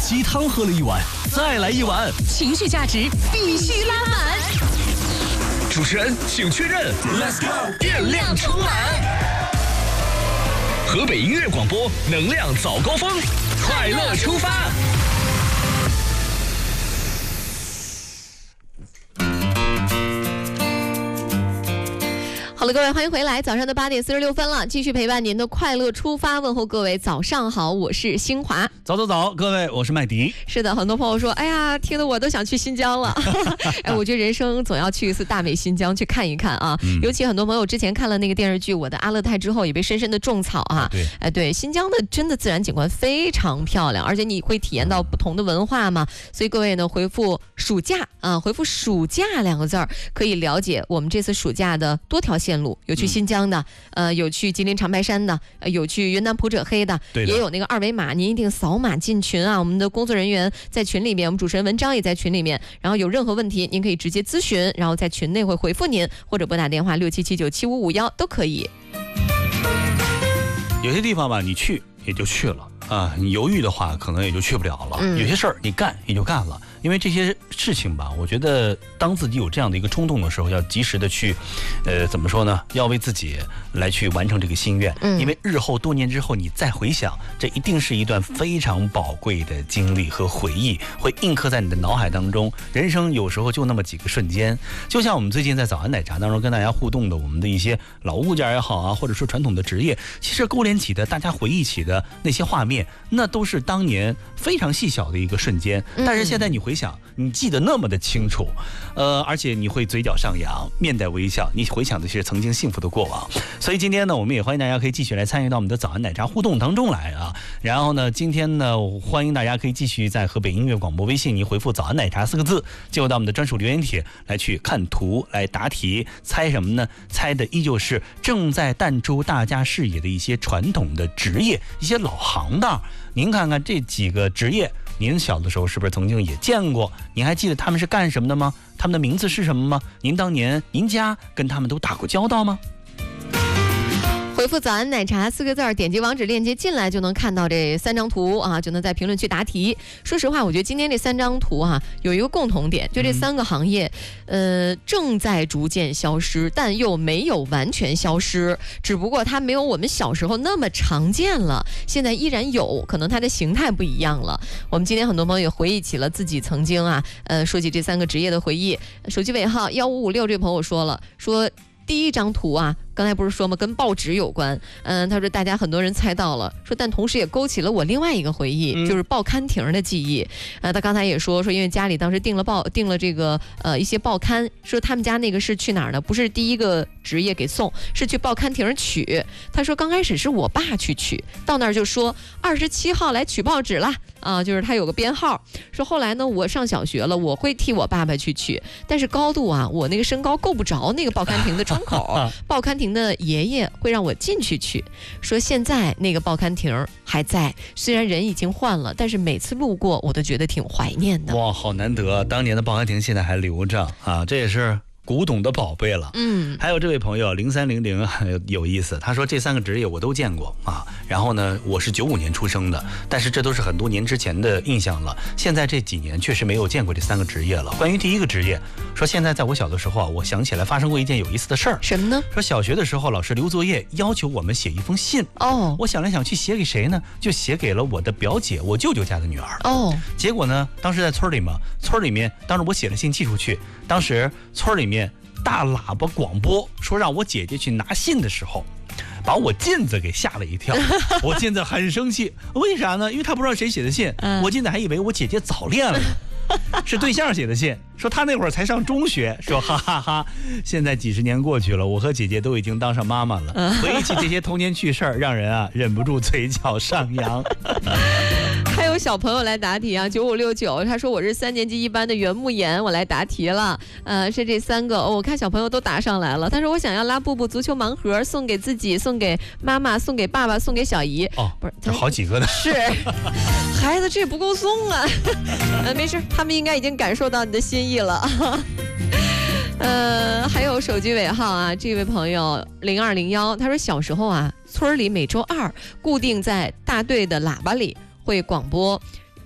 鸡汤喝了一碗，再来一碗， 情绪价值必须拉满。 主持人请确认 ，Let's go， 电量充满。河北音乐广播，能量早高峰，快乐出发。 好了，各位，欢迎回来。早上的8点46分了，继续陪伴您的快乐出发，问候各位早上好，我是新华。 早，各位，我是麦迪。 是的，很多朋友说，哎呀，听得我都想去新疆了。哎，我觉得人生总要去一次大美新疆去看一看啊。尤其很多朋友之前看了那个电视剧《我的阿勒泰》之后，也被深深的种草啊。 对， 哎，对，新疆的真的自然景观非常漂亮，而且你会体验到不同的文化嘛。所以各位呢，回复暑假啊，回复暑假2个字儿，可以了解我们这次暑假的多条线路，有去新疆的，有去吉林长白山的，有去云南普者黑的，也有那个2维码，您一定扫码进群啊。我们的工作人员在群里面，我们主持人文章也在群里面，然后有任何问题您可以直接咨询，然后在群内会回复您，或者拨打电话67797551都可以。 有些地方吧，你去也就去了啊，你犹豫的话可能也就去不了了。有些事儿你干也就干了。因为这些事情吧，我觉得当自己有这样的一个冲动的时候，要及时的去，怎么说呢？要为自己来去完成这个心愿。因为日后多年之后你再回想，这一定是一段非常宝贵的经历和回忆，会印刻在你的脑海当中。人生有时候就那么几个瞬间，就像我们最近在早安奶茶当中跟大家互动的，我们的一些老物件也好啊，或者说传统的职业，其实勾连起的大家回忆起的那些画面，那都是当年非常细小的一个瞬间。但是现在你回想，你记得那么的清楚，而且你会嘴角上扬，面带微笑，你回想的是曾经幸福的过往。所以今天呢，我们也欢迎大家可以继续来参与到我们的早安奶茶互动当中来啊。然后呢，今天呢，欢迎大家可以继续在河北音乐广播微信，你回复早安奶茶4个字，进入到我们的专属留言帖来去看图来答题，猜什么呢？猜的依旧是正在淡出大家视野的一些传统的职业，一些老行当。您看看这几个职业，您小的时候是不是曾经也见过？您还记得他们是干什么的吗？他们的名字是什么吗？您当年您家跟他们都打过交道吗？ 回复早安奶茶4个字，点击网址链接进来就能看到这3张图啊，就能在评论区答题。说实话，我觉得今天这3张图啊有一个共同点，就这3个行业正在逐渐消失，但又没有完全消失，只不过它没有我们小时候那么常见了，现在依然有，可能它的形态不一样了。我们今天很多朋友也回忆起了自己曾经啊说起这3个职业的回忆。手机尾号1556这位朋友说了，说第一张图啊，刚才不是说吗？跟报纸有关。他说大家很多人猜到了，说但同时也勾起了我另外一个回忆，就是报刊亭的记忆。他刚才也说因为家里当时订了这个一些报刊，说他们家那个是去哪儿呢？不是第一个职业给送，是去报刊亭取。他说刚开始是我爸去取，到那儿就说27号来取报纸啦。就是他有个编号。说后来呢，我上小学了，我会替我爸爸去取，但是高度啊，我那个身高够不着那个报刊亭的窗口，报刊亭的爷爷会让我进去取。说现在那个报刊亭还在，虽然人已经换了，但是每次路过我都觉得挺怀念的。 哇，好难得，当年的报刊亭现在还留着啊，这也是古董的宝贝了。还有这位朋友0300有意思，他说这3个职业我都见过啊。然后呢，我是95年出生的，但是这都是很多年之前的印象了。现在这几年确实没有见过这3个职业了。关于第一个职业，说现在在我小的时候啊，我想起来发生过一件有意思的事儿。 什么呢？ 说小学的时候，老师留作业要求我们写一封信。我想来想去写给谁呢？就写给了我的表姐，我舅舅家的女儿。结果呢，当时在村里嘛，村里面当时我写了信寄出去，当时村里面大喇叭广播说让我姐姐去拿信的时候，把我妗子给吓了一跳。我妗子很生气，为啥呢？因为他不知道谁写的信，我妗子还以为我姐姐早恋了，是对象写的信，说他那会儿才上中学，说哈哈哈。现在几十年过去了，我和姐姐都已经当上妈妈了，回忆起这些童年趣事儿，让人啊忍不住嘴角上扬。 还有小朋友来答题啊，9569，他说我是3年级1班的袁慕言，我来答题了。是这3个，我看小朋友都答上来了。他说我想要拉布布足球盲盒，送给自己，送给妈妈，送给爸爸，送给小姨。 不是，这好几个呢。 是，孩子这不够送啊。没事，他们应该已经感受到你的心意了。还有手机尾号啊，这位朋友0201，他说小时候啊，村里每周2固定在大队的喇叭里会广播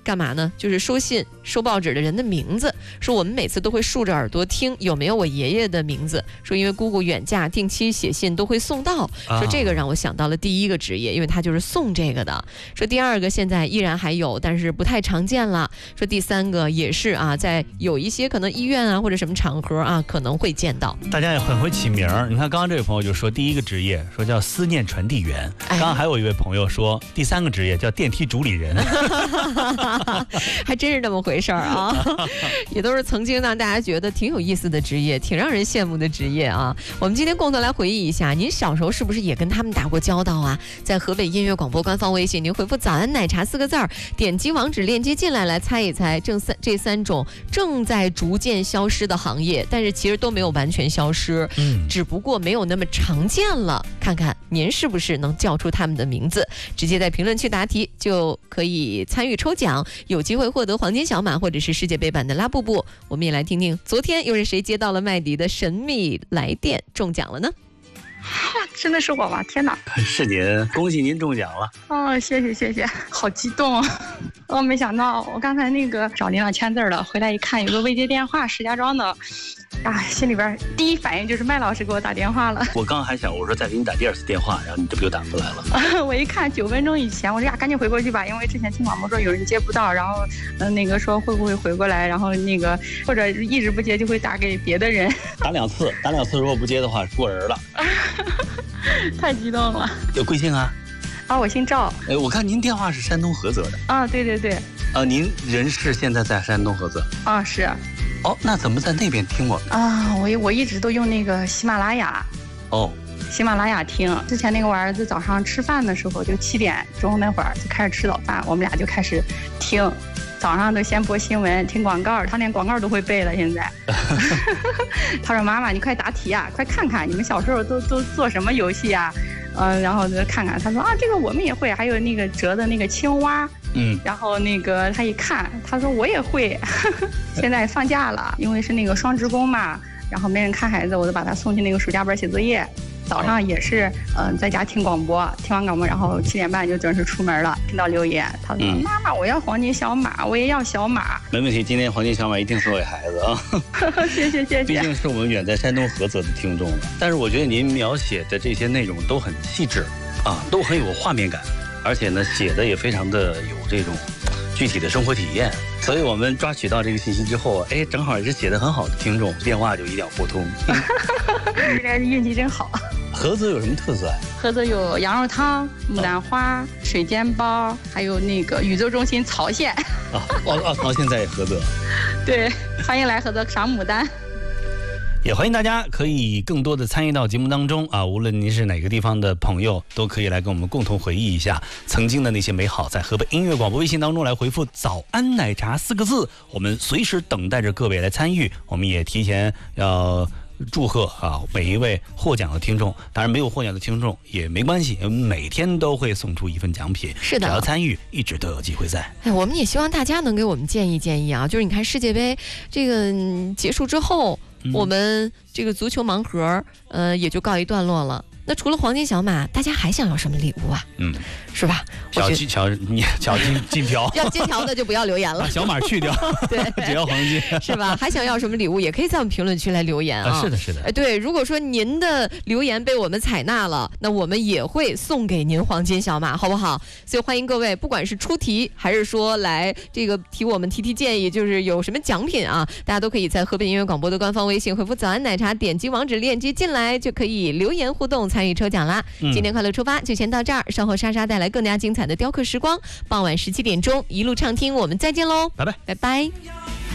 干嘛呢？就是收信、收报纸的人的名字，说我们每次都会竖着耳朵听有没有我爷爷的名字，说因为姑姑远嫁，定期写信都会送到，说这个让我想到了第一个职业，因为他就是送这个的。说第二个现在依然还有，但是不太常见了。说第三个也是啊，在有一些可能医院啊或者什么场合啊可能会见到。 大家也很会起名儿，你看刚刚这位朋友就说第一个职业说叫思念传递员，刚刚还有一位朋友说第三个职业叫电梯主理人， 还真是这么回事儿啊，也都是曾经让大家觉得挺有意思的职业，挺让人羡慕的职业啊。我们今天共同来回忆一下，您小时候是不是也跟他们打过交道啊？在河北音乐广播官方微信，您回复早安奶茶4个字儿，点击网址链接进来，来猜一猜这三种正在逐渐消失的行业，但是其实都没有完全消失，只不过没有那么常见了。看看您是不是能叫出他们的名字，直接在评论区答题就可以参与抽奖，有机会获得黄金小马或者是世界杯版的拉布布。我们也来听听昨天又是谁接到了麦迪的神秘来电中奖了呢？ 真的是我吗？天哪！ 是您，恭喜您中奖了！ 哦，谢谢，好激动！我没想到，我刚才那个找您俩签字了，回来一看有个未接电话，石家庄的，啊，心里边第一反应就是麦老师给我打电话了。 我刚还想，我说再给你打第二次电话，然后你这不就打过来了？ 我一看9分钟以前，我说呀，赶紧回过去吧，因为之前听广播说有人接不到，然后那个说会不会回过来，然后那个或者一直不接就会打给别的人。 打两次，如果不接的话过人了。 太激动了！ 有贵姓啊？ 啊，我姓赵。 我看您电话是山东菏泽的。 啊，对。 您人是现在在山东菏泽？ 啊，是。 哦，那怎么在那边听我们？ 啊，我一直都用那个喜马拉雅。 哦。 喜马拉雅听。之前那个我儿子早上吃饭的时候，就7点钟那会儿就开始吃早饭，我们俩就开始听。早上都先播新闻，听广告，他连广告都会背了。现在，他说：“妈妈，你快答题啊，快看看你们小时候都做什么游戏啊？”然后就看看，他说：“啊，这个我们也会，还有那个折的那个青蛙。”然后那个他一看，他说：“我也会。”现在放假了，因为是那个双职工嘛，然后没人看孩子，我就把他送去那个暑假班写作业。早上也是，在家听广播，听完广播，然后7点半就准时出门了。听到留言，他说：“妈妈，我要黄金小马，我也要小马。” 没问题，今天黄金小马一定送给孩子啊！ 谢谢。毕竟是我们远在山东菏泽的听众了。但是我觉得您描写的这些内容都很细致，啊，都很有画面感，而且呢，写的也非常的有这种具体的生活体验。所以我们抓取到这个信息之后，正好也是写的很好的听众，电话就一定要拨通。 这运气真好。 菏泽有什么特色啊？ 菏泽有羊肉汤、牡丹花、水煎包，还有那个宇宙中心曹县。 曹县在菏泽。 对，欢迎来菏泽赏牡丹。 也欢迎大家可以更多的参与到节目当中啊！无论您是哪个地方的朋友，都可以来跟我们共同回忆一下曾经的那些美好。在河北音乐广播微信当中来回复早安奶茶4个字，我们随时等待着各位来参与。我们也提前要祝贺啊每一位获奖的听众，当然没有获奖的听众也没关系，每天都会送出一份奖品。 是的， 只要参与，一直都有机会在。 我们也希望大家能给我们建议啊，就是你看世界杯这个结束之后，我们这个足球盲盒也就告一段落了。那除了黄金小马，大家还想要什么礼物啊？是吧？ 小金条， 要金条的就不要留言了， 把小马去掉， 对， 只要黄金， 是吧？还想要什么礼物，也可以在我们评论区来留言啊。 是的。 对，如果说您的留言被我们采纳了，那我们也会送给您黄金小马，好不好？所以欢迎各位，不管是出题还是说来这个我们提建议，就是有什么奖品啊，大家都可以在河北音乐广播的官方微信回复早安奶茶，点击网址链接进来就可以留言互动参与抽奖啦。今天快乐出发就先到这儿，稍后莎莎带来更加精彩的雕刻时光，傍晚17点钟一路畅听，我们再见喽， 拜拜。